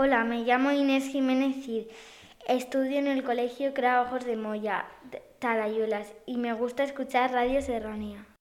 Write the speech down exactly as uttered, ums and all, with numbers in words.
Hola, me llamo Inés Jiménez Cid. Estudio en el Colegio Crea Ojos de Moya, Talayuelas, y me gusta escuchar Radio Serranía.